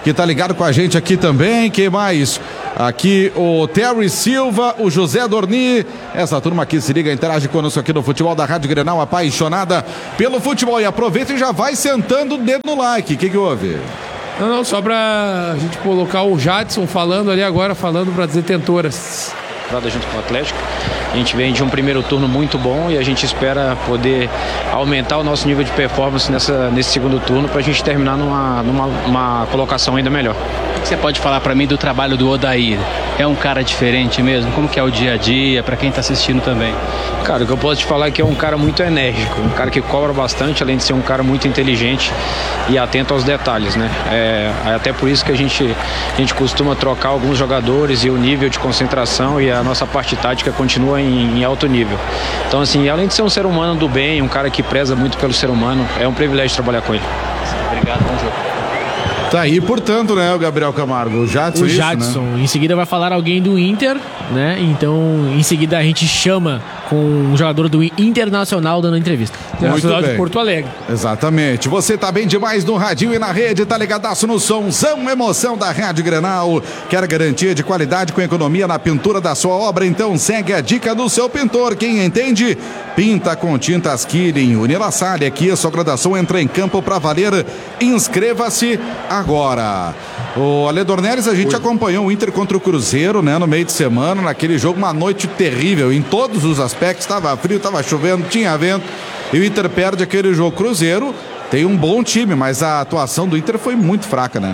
que tá ligado com a gente aqui também. Quem mais? Aqui o Terry Silva, o José Dorni, essa turma aqui se liga, interage conosco aqui no Futebol da Rádio Grenal, apaixonada pelo futebol. E aproveita e já vai sentando o dedo no like. O que houve? Não, só pra gente colocar o Jadson falando ali agora, falando para as detentoras. Junto com o Atlético, a gente vem de um primeiro turno muito bom e a gente espera poder aumentar o nosso nível de performance nesse segundo turno para a gente terminar numa colocação ainda melhor. O que você pode falar para mim do trabalho do Odair? É um cara diferente mesmo? Como que é o dia a dia, para quem está assistindo também? Cara, o que eu posso te falar é que é um cara muito enérgico, um cara que cobra bastante, além de ser um cara muito inteligente e atento aos detalhes, né? É até por isso que a gente costuma trocar alguns jogadores e o nível de concentração e a nossa parte tática continua em alto nível. Então, assim, além de ser um ser humano do bem, um cara que preza muito pelo ser humano, é um privilégio trabalhar com ele. Obrigado, bom jogo. Tá aí, portanto, né, o Gabriel Camargo, o Jadson. O Jadson, né? Em seguida vai falar alguém do Inter, né? Então, em seguida a gente chama com um jogador do Internacional dando entrevista. Internacional de Porto Alegre. Exatamente. Você tá bem demais no radinho e na rede, tá ligadaço no somzão, emoção da Rádio Grenal. Quer garantia de qualidade com economia na pintura da sua obra? Então segue a dica do seu pintor. Quem entende, pinta com tintas Killing. Unila Salle, aqui a sua graduação entra em campo pra valer. Inscreva-se agora. O Ale Dornelles, a gente acompanhou o Inter contra o Cruzeiro, né, no meio de semana, naquele jogo, uma noite terrível em todos os aspectos, estava frio, estava chovendo, tinha vento, e o Inter perde aquele jogo. Cruzeiro tem um bom time, mas a atuação do Inter foi muito fraca, né?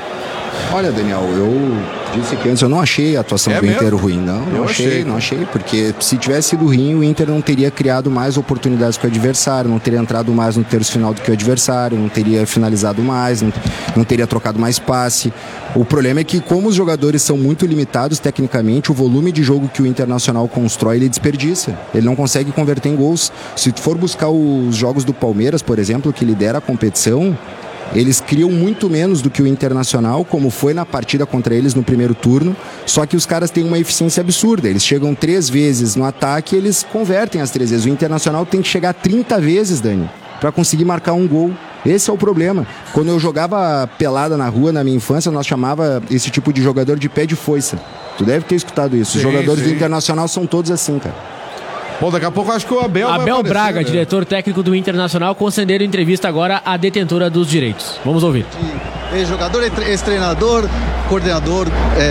Olha, Daniel, eu disse que antes eu não achei a atuação do Inter ruim. Não achei, porque se tivesse sido ruim, o Inter não teria criado mais oportunidades com o adversário, não teria entrado mais no terço final do que o adversário, não teria finalizado mais, não teria trocado mais passe. O problema é que, como os jogadores são muito limitados tecnicamente, o volume de jogo que o Internacional constrói, ele desperdiça. Ele não consegue converter em gols. Se tu for buscar os jogos do Palmeiras, por exemplo, que lidera a competição, eles criam muito menos do que o Internacional, como foi na partida contra eles no primeiro turno, só que os caras têm uma eficiência absurda. Eles chegam 3 vezes no ataque e eles convertem as 3 vezes. O Internacional tem que chegar 30 vezes, Dani, para conseguir marcar um gol. Esse é o problema. Quando eu jogava pelada na rua, na minha infância, nós chamava esse tipo de jogador de pé de foice. Tu deve ter escutado isso. Os jogadores do Internacional são todos assim, cara. Bom, daqui a pouco acho que o Abel Braga, né? Diretor técnico do Internacional, concedendo entrevista agora à detentora dos direitos. Vamos ouvir. Ex-jogador, ex-treinador, coordenador,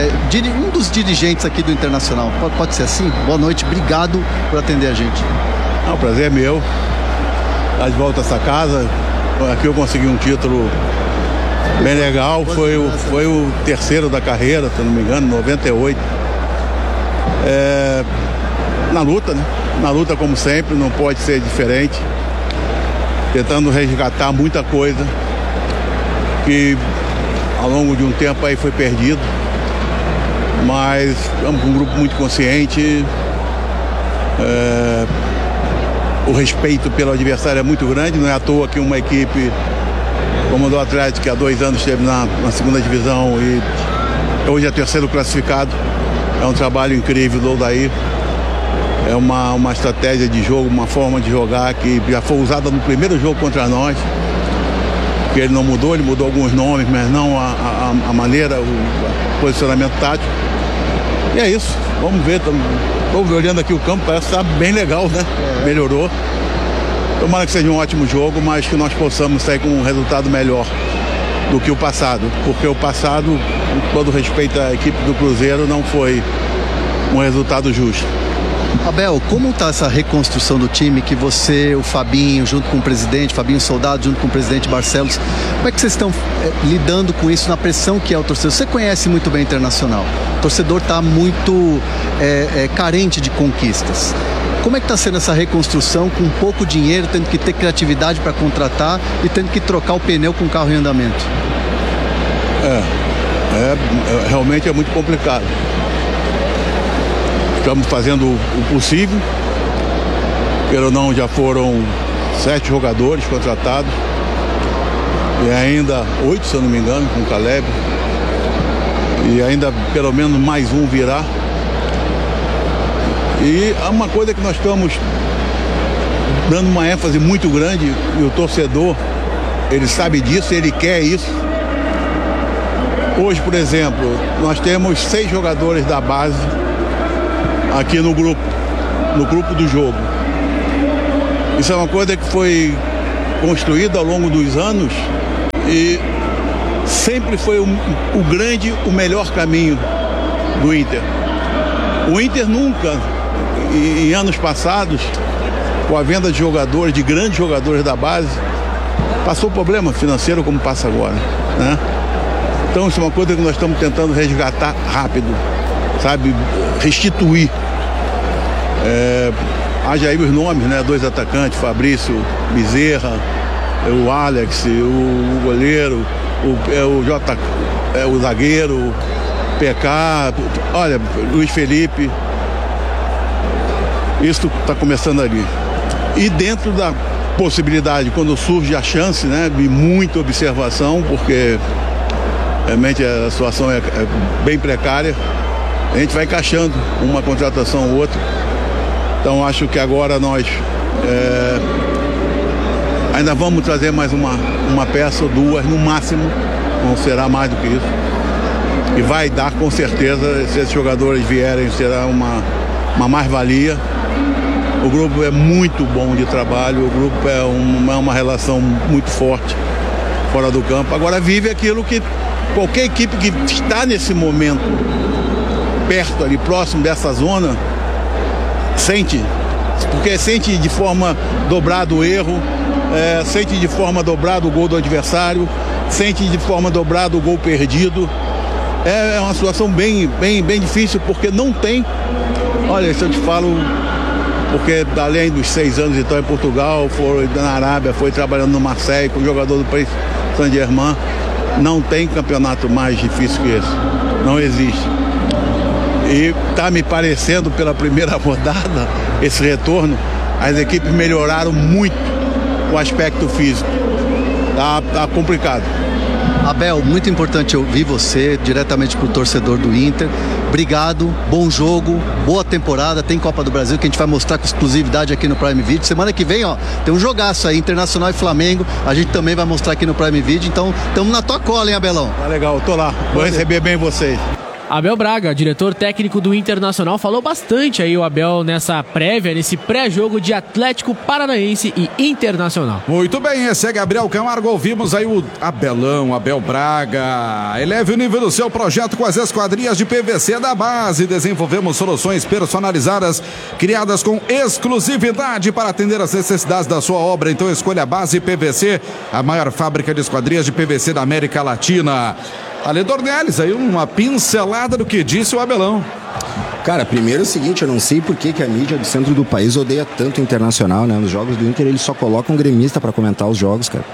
um dos dirigentes aqui do Internacional. Pode ser assim? Boa noite, obrigado por atender a gente. O prazer é meu. Estar de volta a essa casa. Aqui eu consegui um título bem legal. Foi o terceiro da carreira, se não me engano, 98. Na luta, né? Na luta, como sempre, não pode ser diferente. Tentando resgatar muita coisa que ao longo de um tempo aí foi perdido. Mas estamos com um grupo muito consciente. O respeito pelo adversário é muito grande. Não é à toa que uma equipe como a do Atlético, que há 2 anos esteve na segunda divisão e hoje é terceiro classificado. É um trabalho incrível do Odair. É uma estratégia de jogo, uma forma de jogar que já foi usada no primeiro jogo contra nós. Que ele não mudou, ele mudou alguns nomes, mas não a maneira, o posicionamento tático. E é isso, vamos ver. Estou olhando aqui o campo, parece que está bem legal, né? Melhorou. Tomara que seja um ótimo jogo, mas que nós possamos sair com um resultado melhor do que o passado. Porque o passado, com todo respeito à equipe do Cruzeiro, não foi um resultado justo. Abel, como está essa reconstrução do time que você, o Fabinho, junto com o presidente, Fabinho Soldado, junto com o presidente Barcelos, como é que vocês estão lidando com isso na pressão que é o torcedor? Você conhece muito bem o Internacional. O torcedor está muito carente de conquistas. Como é que está sendo essa reconstrução com pouco dinheiro, tendo que ter criatividade para contratar e tendo que trocar o pneu com o carro em andamento? Realmente é muito complicado. Estamos fazendo o possível. Pelo não, já foram 7 jogadores contratados. E ainda 8, se eu não me engano, com o Caleb. E ainda pelo menos mais um virá. E há uma coisa que nós estamos dando uma ênfase muito grande, e o torcedor, ele sabe disso, ele quer isso. Hoje, por exemplo, nós temos 6 jogadores da base aqui no grupo do jogo. Isso é uma coisa que foi construída ao longo dos anos e sempre foi o melhor caminho do Inter. O Inter nunca, em anos passados, com a venda de jogadores, de grandes jogadores da base, passou problema financeiro como passa agora, né? Então isso é uma coisa que nós estamos tentando resgatar rápido, sabe? Restituir. Haja aí os nomes, né? 2 atacantes, Fabrício, Bezerra, o Alex, o goleiro, o zagueiro, PK, olha, Luiz Felipe. Isso está começando ali. E dentro da possibilidade, quando surge a chance, né, de muita observação, porque realmente a situação é bem precária, a gente vai encaixando uma contratação ou outra. Então acho que agora nós ainda vamos trazer mais uma peça ou 2 no máximo, não será mais do que isso. E vai dar com certeza, se esses jogadores vierem, será uma mais-valia. O grupo é muito bom de trabalho, o grupo é uma relação muito forte fora do campo. Agora vive aquilo que qualquer equipe que está nesse momento perto ali, próximo dessa zona, sente, porque sente de forma dobrada o erro, sente de forma dobrada o gol do adversário, sente de forma dobrada o gol perdido. É uma situação bem difícil, porque não tem, olha, se eu te falo, porque além dos 6 anos então em Portugal, foi na Arábia, foi trabalhando no Marseille com o jogador do Paris Saint-Germain, não tem campeonato mais difícil que esse, não existe. E está me parecendo pela primeira rodada, esse retorno, as equipes melhoraram muito o aspecto físico, tá complicado. Abel, muito importante ouvir você diretamente para o torcedor do Inter. Obrigado, bom jogo, boa temporada, tem Copa do Brasil que a gente vai mostrar com exclusividade aqui no Prime Video. Semana que vem, ó, tem um jogaço aí, Internacional e Flamengo, a gente também vai mostrar aqui no Prime Video, então estamos na tua cola, hein, Abelão? Tá legal, tô lá, vou receber bem vocês. Abel Braga, diretor técnico do Internacional, falou bastante aí o Abel nessa prévia, nesse pré-jogo de Atlético Paranaense e Internacional. Muito bem, esse é Gabriel Camargo, ouvimos aí o Abelão, Abel Braga. Eleve o nível do seu projeto com as esquadrias de PVC da base. Desenvolvemos soluções personalizadas, criadas com exclusividade para atender as necessidades da sua obra. Então escolha a Base PVC, a maior fábrica de esquadrias de PVC da América Latina. Ale Dornelles, aí uma pincelada do que disse o Abelão. Cara, primeiro é o seguinte, eu não sei por que a mídia do centro do país odeia tanto o Internacional, né? Nos jogos do Inter eles só colocam um gremista pra comentar os jogos, cara.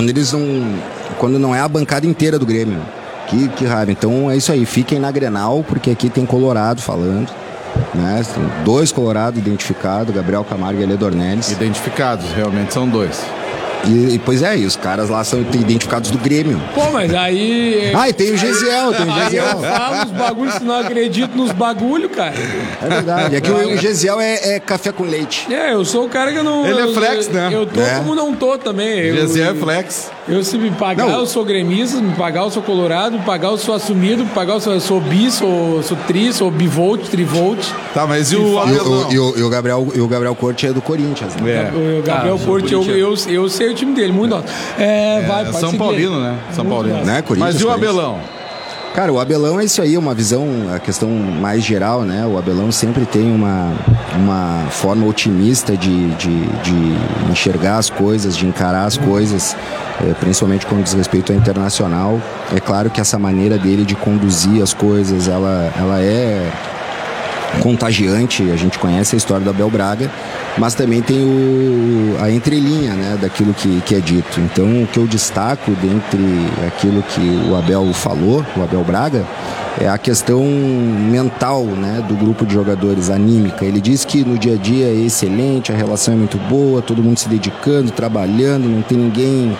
Quando não é a bancada inteira do Grêmio. Que raiva. Então é isso aí, fiquem na Grenal, porque aqui tem Colorado falando, né? Tem 2 Colorados identificados, Gabriel Camargo e Ale Dornelles. Identificados, realmente são 2. E pois é, e os caras lá são identificados do Grêmio. Pô, mas aí... E tem o Gesiel, Aí eu falo os bagulhos, se não acredito nos bagulhos, cara. É verdade, é que o Gesiel é café com leite. Eu sou o cara que não... Ele é flex, né? Eu tô como não tô também. Gesiel é flex. Se me pagar, eu sou gremista, se me pagar, eu sou colorado, me pagar, eu sou assumido, me pagar, eu sou bi, sou tri, sou bivolt, trivolt. Tá, mas e o Abelão? E o Gabriel Corte é do Corinthians, né? O Gabriel Corte, eu sei o time dele, muito alto. Vai, São Paulino, né? São Paulino. Né? Mas e o Abelão? Cara, o Abelão é isso aí, uma visão, a questão mais geral, né? O Abelão sempre tem uma forma otimista de enxergar as coisas, de encarar as coisas, principalmente quando diz respeito ao Internacional. É claro que essa maneira dele de conduzir as coisas, ela é contagiante, a gente conhece a história do Abel Braga, mas também tem a entrelinha, né, daquilo que é dito. Então o que eu destaco dentre aquilo que o Abel falou, o Abel Braga, é a questão mental, né, do grupo de jogadores, anímica. Ele diz que no dia a dia é excelente, a relação é muito boa, todo mundo se dedicando, trabalhando, não tem ninguém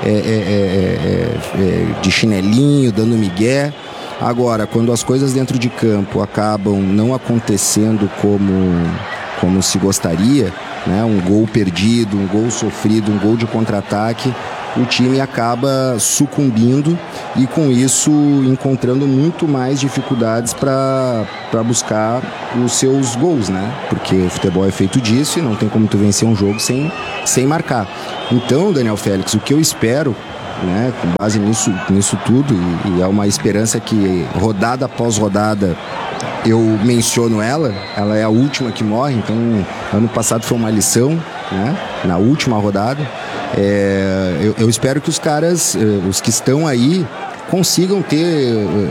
de chinelinho, dando migué. Agora, quando as coisas dentro de campo acabam não acontecendo como se gostaria, né? Um gol perdido, um gol sofrido, um gol de contra-ataque, o time acaba sucumbindo e com isso encontrando muito mais dificuldades para buscar os seus gols, né? Porque o futebol é feito disso e não tem como tu vencer um jogo sem marcar. Então, Daniel Félix, o que eu espero, né, com base nisso tudo, e é uma esperança que rodada após rodada eu menciono ela é a última que morre, então ano passado foi uma lição, né, na última rodada. Eu espero que os caras, os que estão aí, consigam ter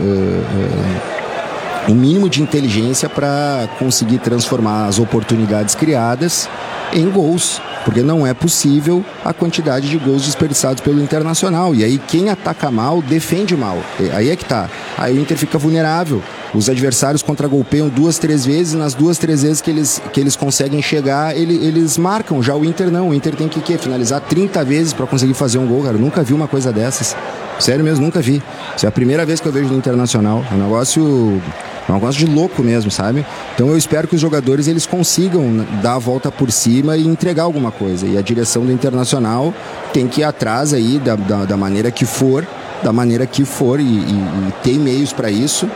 um mínimo de inteligência para conseguir transformar as oportunidades criadas em gols, porque não é possível a quantidade de gols desperdiçados pelo Internacional. E aí quem ataca mal, defende mal. Aí é que tá. Aí o Inter fica vulnerável. Os adversários contragolpeiam 2-3 vezes, nas 2-3 vezes que eles conseguem chegar, eles marcam. Já o Inter não. O Inter tem que finalizar 30 vezes para conseguir fazer um gol, cara. Eu nunca vi uma coisa dessas. Sério mesmo, nunca vi. Isso é a primeira vez que eu vejo no Internacional. É um negócio de louco mesmo, sabe? Então eu espero que os jogadores eles consigam dar a volta por cima e entregar alguma coisa. E a direção do Internacional tem que ir atrás aí da maneira que for, e tem meios para isso,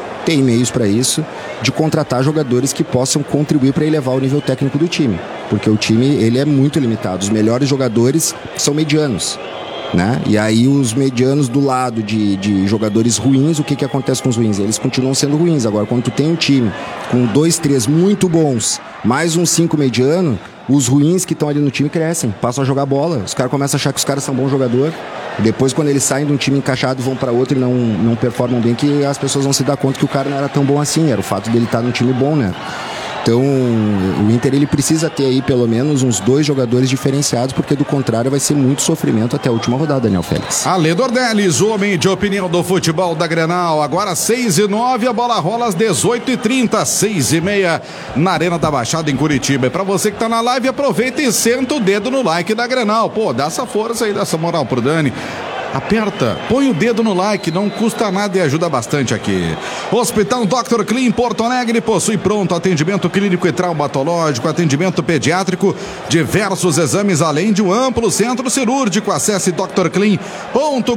de contratar jogadores que possam contribuir para elevar o nível técnico do time. Porque o time ele é muito limitado. Os melhores jogadores são medianos, né? E aí os medianos do lado de jogadores ruins, o que acontece com os ruins? Eles continuam sendo ruins. Agora, quando tu tem um time com 2, 3 muito bons, mais um 5 mediano, os ruins que estão ali no time crescem, passam a jogar bola. Os caras começam a achar que os caras são bons jogadores. Depois, quando eles saem de um time encaixado, vão para outro e não performam bem, que as pessoas vão se dar conta que o cara não era tão bom assim. Era o fato dele estar num time bom, né? Então, o Inter ele precisa ter aí pelo menos uns 2 jogadores diferenciados, porque do contrário vai ser muito sofrimento até a última rodada, Daniel Félix. Ale Dornelles, homem de opinião do futebol da Grenal. Agora 6h09, a bola rola às 18h30, 6h30 na Arena da Baixada em Curitiba. E pra você que tá na live, aproveita e senta o dedo no like da Grenal. Pô, dá essa força aí, dá essa moral pro Dani. Aperta, põe o dedo no like, não custa nada e ajuda bastante aqui. Hospital Dr. Clean Porto Alegre possui pronto atendimento clínico e traumatológico, atendimento pediátrico, diversos exames, além de um amplo centro cirúrgico. Acesse drclean.com.br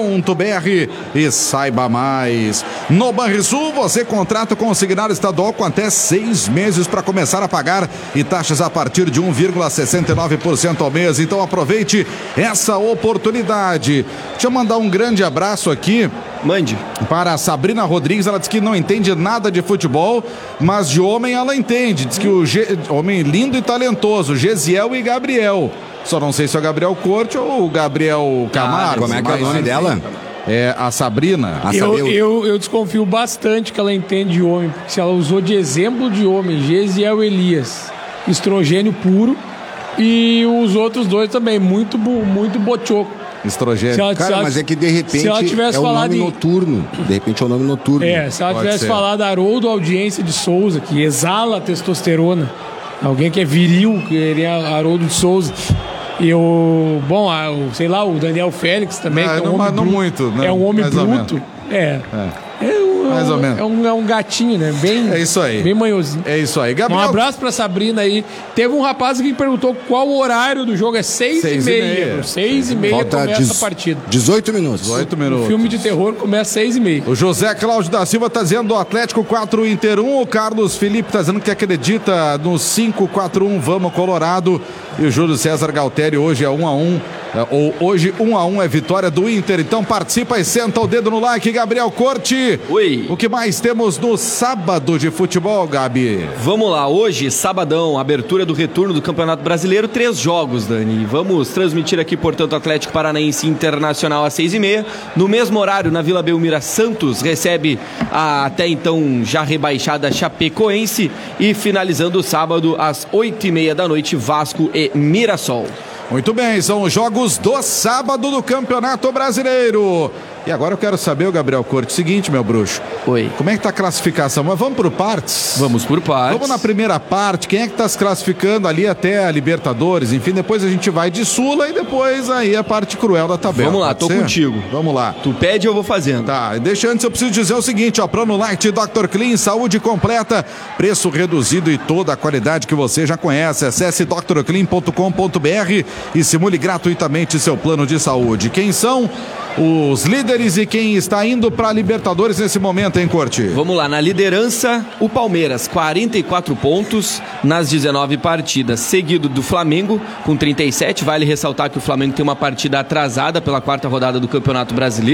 e saiba mais. No Banrisul, você contrata consignado estadual com até 6 meses para começar a pagar e taxas a partir de 1,69% ao mês. Então aproveite essa oportunidade. Deixa eu mandar um grande abraço aqui. Mande. Para a Sabrina Rodrigues, ela diz que não entende nada de futebol, mas de homem ela entende. Diz que homem lindo e talentoso, Gesiel e Gabriel. Só não sei se é o Gabriel Corte ou o Gabriel Camargo. Como é que é o nome dela? É a Sabrina. Eu desconfio bastante que ela entende de homem, porque se ela usou de exemplo de homem, Gesiel Elias, estrogênio puro, e os outros 2 também, muito bochoco. Estrogênio. Mas é que de repente é o nome noturno. De repente é o nome noturno. Se ela tivesse falado Haroldo Audiência de Souza, que exala testosterona, alguém que é viril, que ele é Haroldo de Souza. E o Daniel Félix também, que é um homem bruto. Muito, não, é um homem bruto. Mais ou menos. É um gatinho, né? Bem, é isso aí. Bem manhozinho. É isso aí. Gabriel... Um abraço pra Sabrina aí. Teve um rapaz que perguntou qual o horário do jogo. É 6h30. 6h30 começa a partida. 18 minutos. O filme de terror começa às 6h30. O José Cláudio da Silva tá dizendo Atlético 4, Inter 1. O Carlos Felipe tá dizendo que acredita no 5-4-1. Vamos, Colorado. E o Júlio César Galtério, hoje é 1-1. Hoje 1-1 é vitória do Inter. Então participa e senta o dedo no like. Gabriel Corte. Oi. O que mais temos no sábado de futebol, Gabi? Vamos lá, hoje, sabadão, abertura do retorno do Campeonato Brasileiro, 3 jogos, Dani. Vamos transmitir aqui, portanto, Atlético Paranaense Internacional às 6h30. No mesmo horário, na Vila Belmiro, Santos recebe a até então já rebaixada Chapecoense. E finalizando o sábado, às 8h30 da noite, Vasco e Mirassol. Muito bem, são os jogos do sábado do Campeonato Brasileiro. E agora eu quero saber, o Gabriel Corte, seguinte, meu bruxo. Oi. Como é que tá a classificação? Mas vamos por partes? Vamos por partes. Vamos na primeira parte. Quem é que tá se classificando ali até a Libertadores? Enfim, depois a gente vai de Sula e depois aí a parte cruel da tabela. Vamos lá, tô contigo. Vamos lá. Tu pede, eu vou fazendo. Tá, deixa antes, eu preciso dizer o seguinte, ó, Plano Light Dr. Clean, saúde completa, preço reduzido e toda a qualidade que você já conhece. Acesse drclean.com.br e simule gratuitamente seu plano de saúde. Quem são os líderes e quem está indo para a Libertadores nesse momento, hein, Corte? Vamos lá, na liderança, o Palmeiras, 44 pontos nas 19 partidas, seguido do Flamengo, com 37. Vale ressaltar que o Flamengo tem uma partida atrasada pela 4ª rodada do Campeonato Brasileiro.